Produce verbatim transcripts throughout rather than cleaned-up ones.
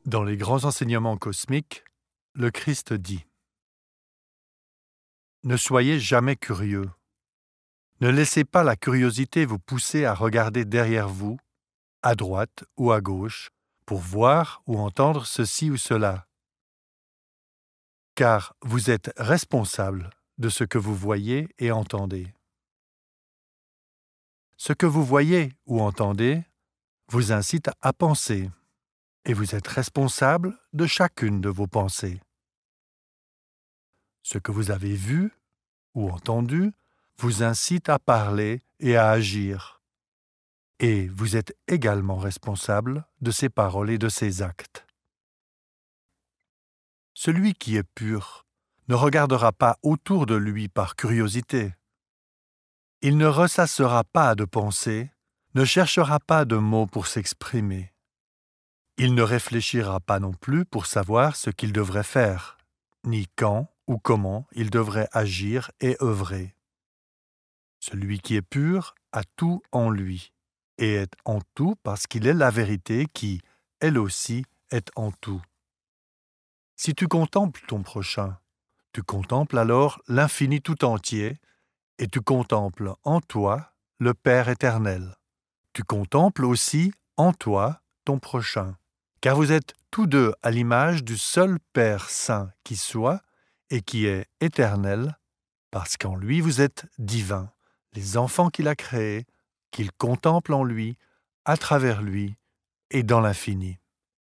Dans les grands enseignements cosmiques, le Christ dit « Ne soyez jamais curieux. Ne laissez pas la curiosité vous pousser à regarder derrière vous, à droite ou à gauche, pour voir ou entendre ceci ou cela. Car vous êtes responsable de ce que vous voyez et entendez. Ce que vous voyez ou entendez vous incite à penser, et vous êtes responsable de chacune de vos pensées. Ce que vous avez vu ou entendu vous incite à parler et à agir, et vous êtes également responsable de ces paroles et de ces actes. Celui qui est pur ne regardera pas autour de lui par curiosité. Il ne ressassera pas de pensées, ne cherchera pas de mots pour s'exprimer. Il ne réfléchira pas non plus pour savoir ce qu'il devrait faire, ni quand ou comment il devrait agir et œuvrer. Celui qui est pur a tout en lui, et est en tout parce qu'il est la vérité qui, elle aussi, est en tout. Si tu contemples ton prochain, tu contemples alors l'infini tout entier, et tu contemples en toi le Père éternel. Tu contemples aussi en toi ton prochain, car vous êtes tous deux à l'image du seul Père saint qui soit et qui est éternel, parce qu'en lui vous êtes divins, les enfants qu'il a créés, qu'il contemple en lui, à travers lui et dans l'infini.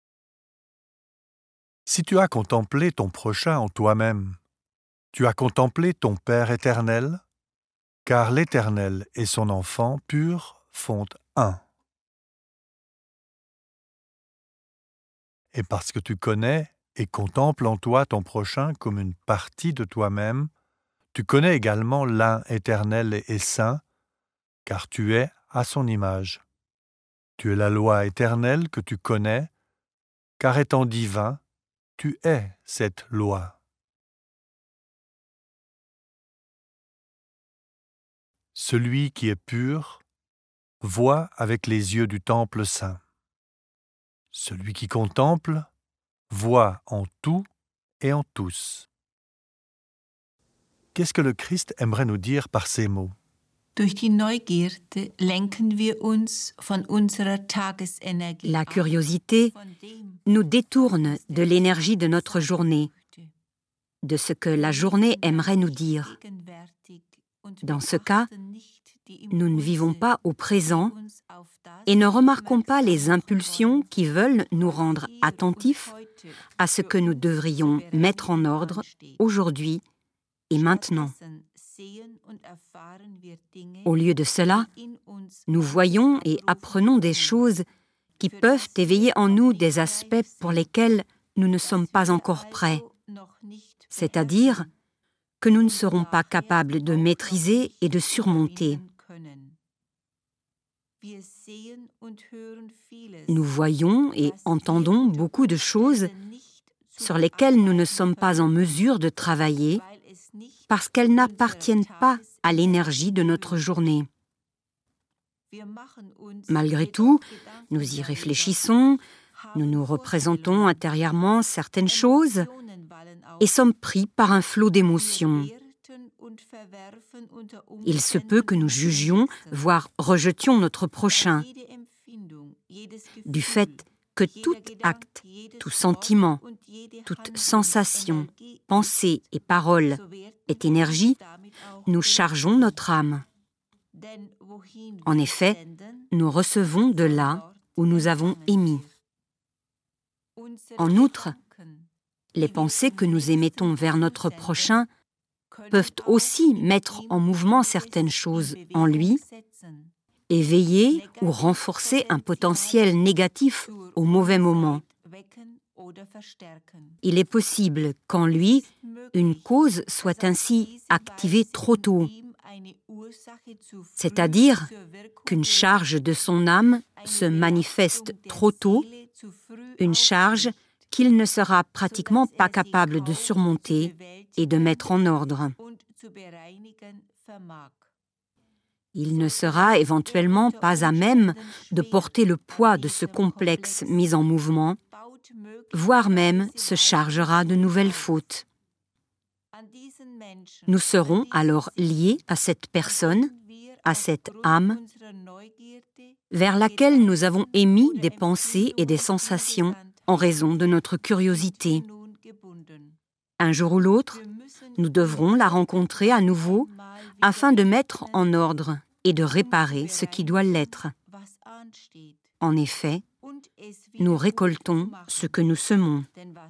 Si tu as contemplé ton prochain en toi-même, tu as contemplé ton Père éternel, car l'Éternel et son enfant pur font un. Et parce que tu connais et contemples en toi ton prochain comme une partie de toi-même, tu connais également l'un éternel et saint, car tu es à son image. Tu es la loi éternelle que tu connais, car étant divin, tu es cette loi. Celui qui est pur voit avec les yeux du temple saint. Celui qui contemple voit en tout et en tous. Qu'est-ce que le Christ aimerait nous dire par ces mots? Durch die Neugierde lenken wir uns von unserer Tagesenergie La curiosité nous détourne de l'énergie de notre journée, de ce que la journée aimerait nous dire. Dans ce cas, nous ne vivons pas au présent et ne remarquons pas les impulsions qui veulent nous rendre attentifs à ce que nous devrions mettre en ordre aujourd'hui et maintenant. Au lieu de cela, nous voyons et apprenons des choses qui peuvent éveiller en nous des aspects pour lesquels nous ne sommes pas encore prêts, c'est-à-dire que nous ne serons pas capables de maîtriser et de surmonter. Nous voyons et entendons beaucoup de choses sur lesquelles nous ne sommes pas en mesure de travailler parce qu'elles n'appartiennent pas à l'énergie de notre journée. Malgré tout, nous y réfléchissons, nous nous représentons intérieurement certaines choses et sommes pris par un flot d'émotions. Il se peut que nous jugions, voire rejetions notre prochain, du fait que tout acte, tout sentiment, toute sensation, pensée et parole est énergie, nous chargeons notre âme. En effet, nous recevons de là où nous avons émis. En outre, les pensées que nous émettons vers notre prochain peuvent aussi mettre en mouvement certaines choses en lui, éveiller ou renforcer un potentiel négatif au mauvais moment. Il est possible qu'en lui, une cause soit ainsi activée trop tôt, c'est-à-dire qu'une charge de son âme se manifeste trop tôt, une charge qu'il ne sera pratiquement pas capable de surmonter et de mettre en ordre. Il ne sera éventuellement pas à même de porter le poids de ce complexe mis en mouvement, voire même se chargera de nouvelles fautes. Nous serons alors liés à cette personne, à cette âme, vers laquelle nous avons émis des pensées et des sensations en raison de notre curiosité. Un jour ou l'autre, nous devrons la rencontrer à nouveau afin de mettre en ordre et de réparer ce qui doit l'être. En effet, nous récoltons ce que nous semons.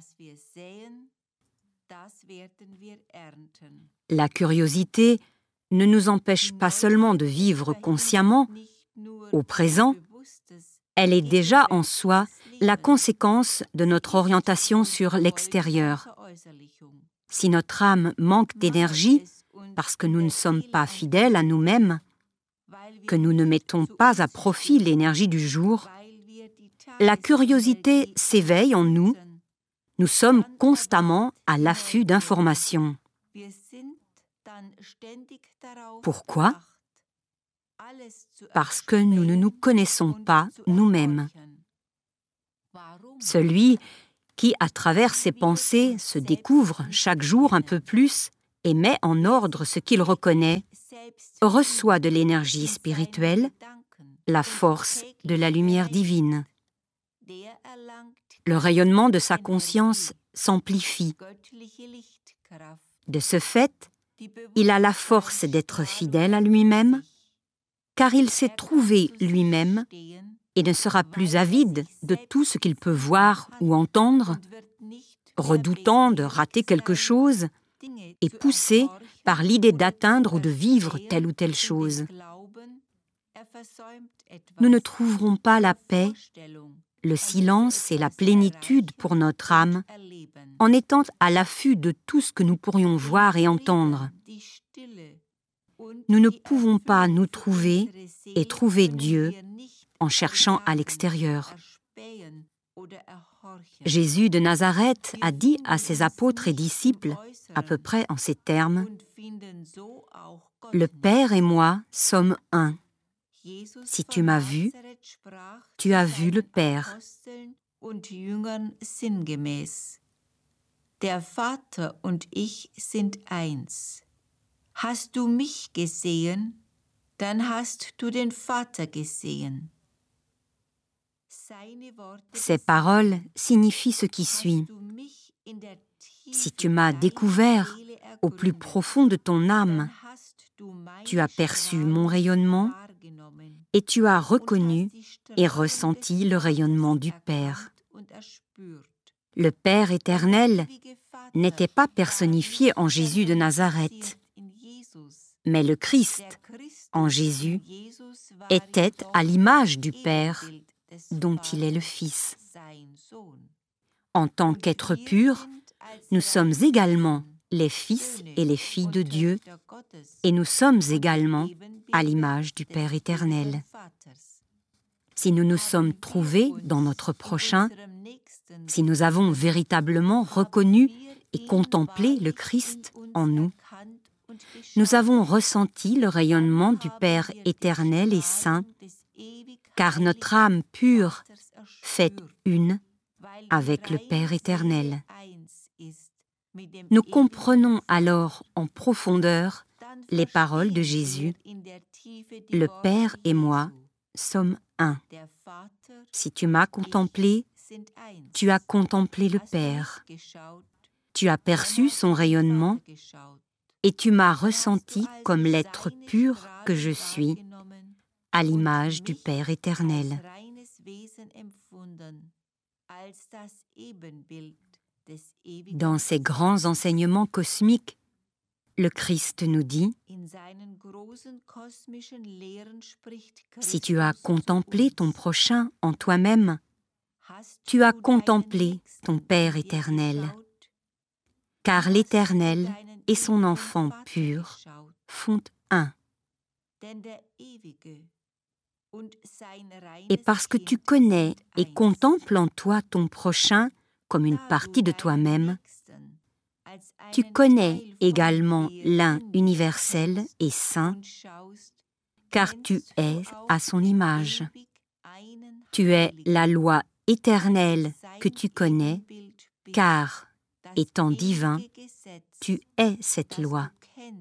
La curiosité ne nous empêche pas seulement de vivre consciemment, au présent, elle est déjà en soi la conséquence de notre orientation sur l'extérieur. Si notre âme manque d'énergie, parce que nous ne sommes pas fidèles à nous-mêmes, que nous ne mettons pas à profit l'énergie du jour, la curiosité s'éveille en nous. Nous sommes constamment à l'affût d'informations. Pourquoi ? Parce que nous ne nous connaissons pas nous-mêmes. Celui qui, à travers ses pensées, se découvre chaque jour un peu plus et met en ordre ce qu'il reconnaît, reçoit de l'énergie spirituelle, la force de la lumière divine. Le rayonnement de sa conscience s'amplifie. De ce fait, il a la force d'être fidèle à lui-même, car il s'est trouvé lui-même et ne sera plus avide de tout ce qu'il peut voir ou entendre, redoutant de rater quelque chose et poussé par l'idée d'atteindre ou de vivre telle ou telle chose. Nous ne trouverons pas la paix, le silence et la plénitude pour notre âme en étant à l'affût de tout ce que nous pourrions voir et entendre. Nous ne pouvons pas nous trouver et trouver Dieu en cherchant à l'extérieur. Jésus de Nazareth a dit à ses apôtres et disciples, à peu près en ces termes, « Le Père et moi sommes un. Si tu m'as vu, tu as vu le Père. » Der Vater und ich sind eins. Hast du mich gesehen, dann hast du den Vater gesehen. Ces paroles signifient ce qui suit. Si tu m'as découvert au plus profond de ton âme, tu as perçu mon rayonnement et tu as reconnu et ressenti le rayonnement du Père. Le Père éternel n'était pas personnifié en Jésus de Nazareth, mais le Christ, en Jésus, était à l'image du Père, dont il est le Fils. En tant qu'être pur, nous sommes également les fils et les filles de Dieu, et nous sommes également à l'image du Père éternel. Si nous nous sommes trouvés dans notre prochain, si nous avons véritablement reconnu et contemplé le Christ en nous, nous avons ressenti le rayonnement du Père éternel et saint, car notre âme pure fait une avec le Père éternel. Nous comprenons alors en profondeur les paroles de Jésus. Le Père et moi sommes un. Si tu m'as contemplé, tu as contemplé le Père. Tu as perçu son rayonnement et tu m'as ressenti comme l'être pur que je suis, à l'image du Père éternel. Dans ses grands enseignements cosmiques, le Christ nous dit « Si tu as contemplé ton prochain en toi-même, tu as contemplé ton Père éternel, car l'Éternel et son enfant pur font un. Et parce que tu connais et contemples en toi ton prochain comme une partie de toi-même, tu connais également l'un universel et saint, car tu es à son image. Tu es la loi éternel que tu connais, car, étant divin, tu es cette loi.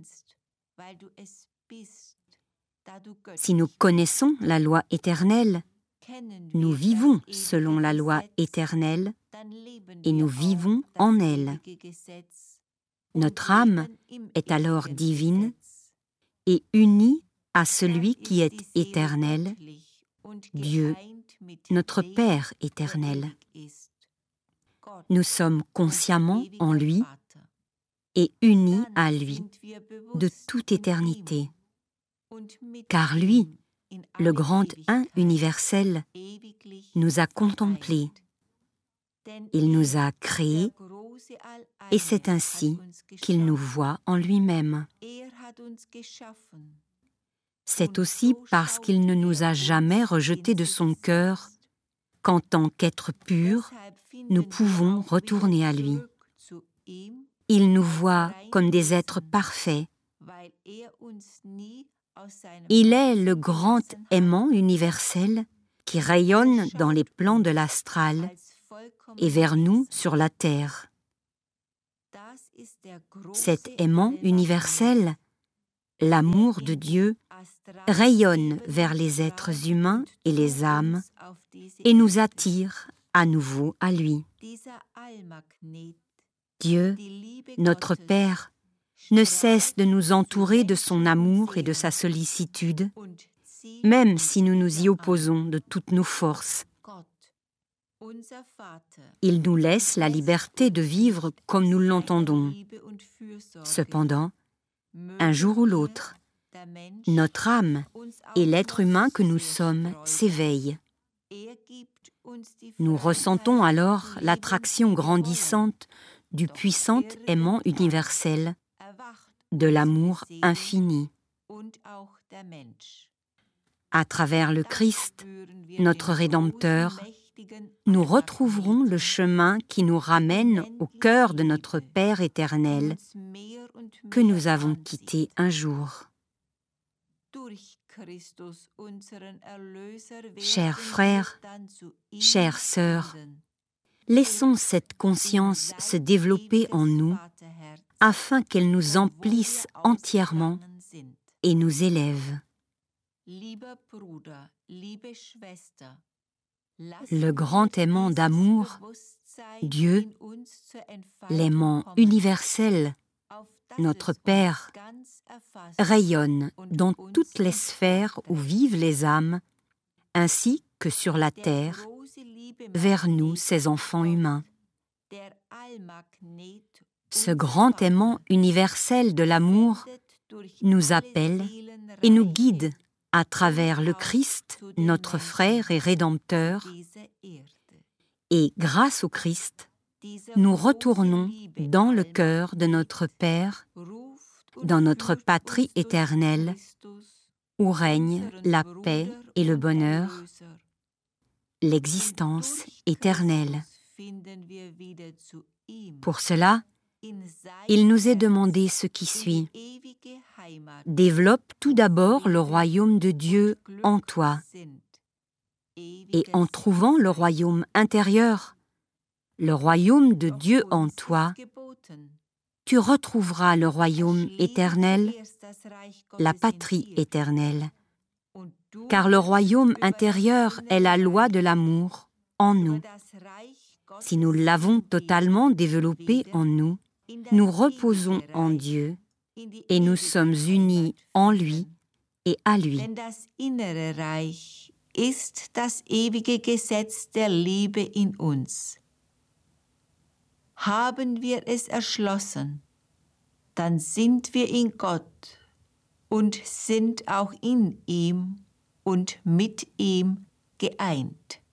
Si nous connaissons la loi éternelle, nous vivons selon la loi éternelle et nous vivons en elle. Notre âme est alors divine et unie à celui qui est éternel, Dieu, notre Père éternel. Nous sommes consciemment en lui et unis à lui de toute éternité, car lui, le grand Un universel, nous a contemplés. Il nous a créés et c'est ainsi qu'il nous voit en lui-même. C'est aussi parce qu'il ne nous a jamais rejetés de son cœur qu'en tant qu'êtres purs, nous pouvons retourner à lui. Il nous voit comme des êtres parfaits. Il est le grand aimant universel qui rayonne dans les plans de l'astral et vers nous sur la terre. Cet aimant universel, l'amour de Dieu, rayonne vers les êtres humains et les âmes et nous attire à nouveau à lui. Dieu, notre Père, ne cesse de nous entourer de son amour et de sa sollicitude, même si nous nous y opposons de toutes nos forces. Il nous laisse la liberté de vivre comme nous l'entendons. Cependant, un jour ou l'autre, notre âme et l'être humain que nous sommes s'éveillent. Nous ressentons alors l'attraction grandissante du puissant aimant universel, de l'amour infini. À travers le Christ, notre Rédempteur, nous retrouverons le chemin qui nous ramène au cœur de notre Père éternel que nous avons quitté un jour. Chers frères, chères sœurs, laissons cette conscience se développer en nous afin qu'elle nous emplisse entièrement et nous élève. Le grand aimant d'amour, Dieu, l'aimant universel, notre Père, rayonne dans toutes les sphères où vivent les âmes, ainsi que sur la terre, vers nous, ses enfants humains. Ce grand aimant universel de l'amour nous appelle et nous guide à travers le Christ, notre frère et Rédempteur, et grâce au Christ, nous retournons dans le cœur de notre Père, dans notre patrie éternelle, où règne la paix et le bonheur, l'existence éternelle. Pour cela, il nous est demandé ce qui suit. Développe tout d'abord le royaume de Dieu en toi. Et en trouvant le royaume intérieur, le royaume de Dieu en toi, tu retrouveras le royaume éternel, la patrie éternelle. Car le royaume intérieur est la loi de l'amour en nous. Si nous l'avons totalement développé en nous, nous reposons en Dieu et nous sommes unis en lui et à lui. Denn das innere Reich ist das ewige Gesetz der Liebe in uns. Haben wir es erschlossen, dann sind wir in Gott und sind auch in ihm und mit ihm geeint.